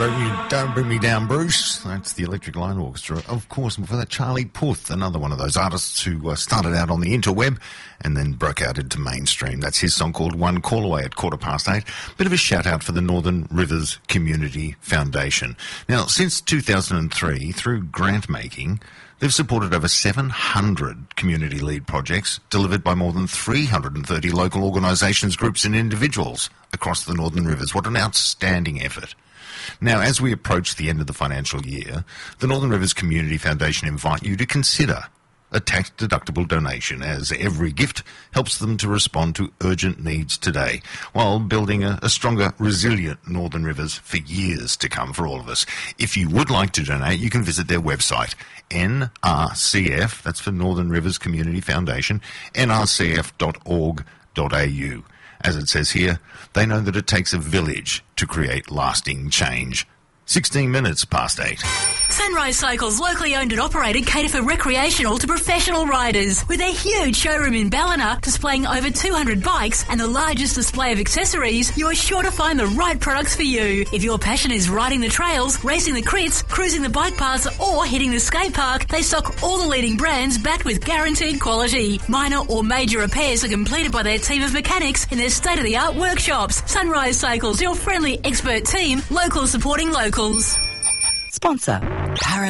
Don't bring me down, Bruce. That's the Electric Light Orchestra. Of course, for that, Charlie Puth, another one of those artists who started out on the interweb and then broke out into mainstream. That's his song called One Call Away at 8:15. Bit of a shout out for the Northern Rivers Community Foundation. Now, since 2003, through grant making, they've supported over 700 community lead projects delivered by more than 330 local organisations, groups and individuals across the Northern Rivers. What an outstanding effort. Now, as we approach the end of the financial year, the Northern Rivers Community Foundation invite you to consider a tax-deductible donation, as every gift helps them to respond to urgent needs today, while building a stronger, resilient Northern Rivers for years to come for all of us. If you would like to donate, you can visit their website, NRCF, that's for Northern Rivers Community Foundation, nrcf.org.au. As it says here, they know that it takes a village to create lasting change. 16 minutes past 8. Sunrise Cycles, locally owned and operated, cater for recreational to professional riders. With a huge showroom in Ballina displaying over 200 bikes and the largest display of accessories, you are sure to find the right products for you. If your passion is riding the trails, racing the crits, cruising the bike paths or hitting the skate park, they stock all the leading brands backed with guaranteed quality. Minor or major repairs are completed by their team of mechanics in their state-of-the-art workshops. Sunrise Cycles, your friendly expert team, local supporting locals. Sponsor